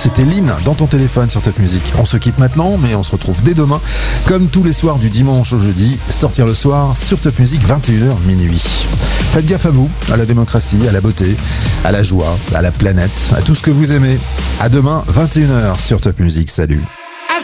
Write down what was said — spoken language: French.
c'était Lynn dans ton téléphone sur Top Music. On se quitte maintenant, mais on se retrouve dès demain, comme tous les soirs du dimanche au jeudi. Sortir le soir sur Top Music, 21h minuit. Faites gaffe à vous, à la démocratie, à la beauté, à la joie, à la planète, à tout ce que vous aimez. À demain, 21h sur Top Music. Salut.